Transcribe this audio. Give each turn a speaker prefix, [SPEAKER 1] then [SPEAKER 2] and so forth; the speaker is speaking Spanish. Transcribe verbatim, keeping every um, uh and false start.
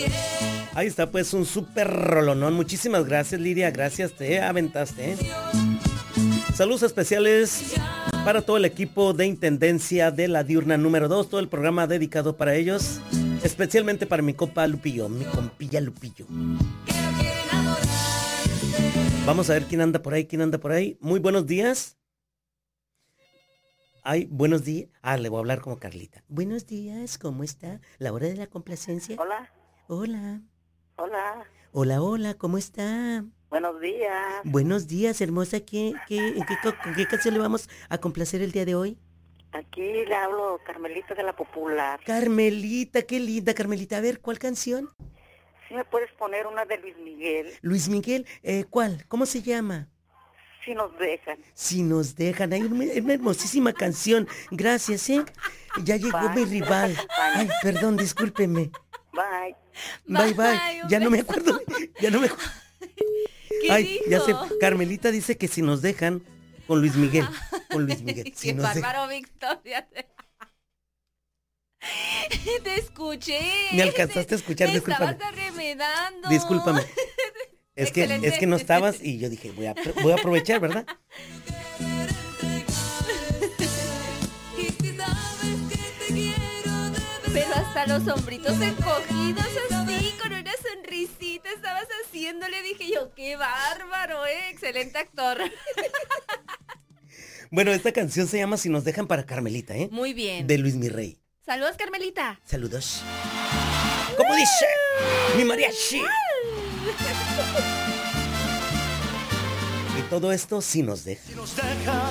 [SPEAKER 1] Ahí está pues un súper rolonón. Muchísimas gracias, Lidia. Gracias, te aventaste, ¿eh? Saludos especiales para todo el equipo de Intendencia de la Diurna número dos. Todo el programa dedicado para ellos. Especialmente para mi compa Lupillo. Mi compilla Lupillo. Vamos a ver quién anda por ahí, quién anda por ahí. Muy buenos días. Ay, buenos días. Ah, le voy a hablar como Carlita. Buenos días, ¿cómo está? ¿La hora de la complacencia?
[SPEAKER 2] Hola.
[SPEAKER 1] Hola.
[SPEAKER 2] Hola.
[SPEAKER 1] Hola, hola, ¿cómo está?
[SPEAKER 2] Buenos días.
[SPEAKER 1] Buenos días, hermosa. ¿Qué, qué, en qué, ¿Con qué canción le vamos a complacer el día de hoy?
[SPEAKER 2] Aquí le hablo Carmelita de la Popular.
[SPEAKER 1] Carmelita, qué linda, Carmelita. A ver, ¿cuál canción?
[SPEAKER 2] ¿Sí me puedes poner una de Luis Miguel?
[SPEAKER 1] Luis Miguel, eh, ¿cuál? ¿Cómo se llama?
[SPEAKER 2] Si nos dejan.
[SPEAKER 1] Si nos dejan. Hay una, una hermosísima canción. Gracias, ¿eh? Ya llegó
[SPEAKER 2] Bye.
[SPEAKER 1] mi rival. Ay, perdón, discúlpeme.
[SPEAKER 2] Bye.
[SPEAKER 1] Bye, bye.
[SPEAKER 3] Bye,
[SPEAKER 1] Ya
[SPEAKER 3] un
[SPEAKER 1] no me
[SPEAKER 3] beso.
[SPEAKER 1] acuerdo. Ya no me acuerdo.
[SPEAKER 3] ¿Qué
[SPEAKER 1] Ay,
[SPEAKER 3] dijo?
[SPEAKER 1] ya sé. Carmelita dice que si nos dejan con Luis Miguel. Con Luis Miguel. Si
[SPEAKER 3] Qué
[SPEAKER 1] nos dejan.
[SPEAKER 3] bárbaro, Victoria. Te escuché.
[SPEAKER 1] Me alcanzaste a escuchar,
[SPEAKER 3] Te
[SPEAKER 1] discúlpame.
[SPEAKER 3] estabas arremedando.
[SPEAKER 1] Discúlpame. Es que,
[SPEAKER 3] Excelente.
[SPEAKER 1] es que no estabas y yo dije, voy a, voy a aprovechar, ¿verdad?
[SPEAKER 3] Pero hasta los hombritos encogidos así, con una sonrisita estabas haciéndole. Dije yo, qué bárbaro, ¿eh? Excelente actor.
[SPEAKER 1] Bueno, esta canción se llama Si nos dejan para Carmelita, ¿eh?
[SPEAKER 3] Muy bien.
[SPEAKER 1] De Luis Mirrey.
[SPEAKER 3] Saludos, Carmelita.
[SPEAKER 1] Saludos. ¿Cómo dice? Mi mariachi. Y todo esto si nos dejan.
[SPEAKER 4] Si nos dejan